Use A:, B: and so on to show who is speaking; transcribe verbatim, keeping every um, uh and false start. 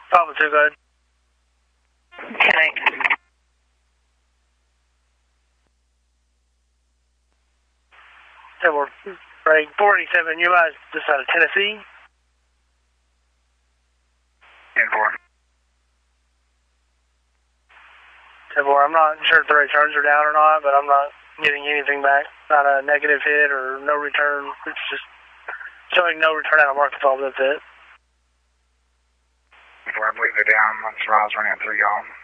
A: Papa two, good.
B: Okay.
A: ten four, break four eighty-seven, you guys just out of Tennessee?
C: ten four.
A: ten four, I'm not sure if the returns are down or not, but I'm not getting anything back. Not a negative hit or no return. It's just showing no return out of Arkansas, that's it.
C: ten four, I believe they're down. That's why I was running at three, y'all.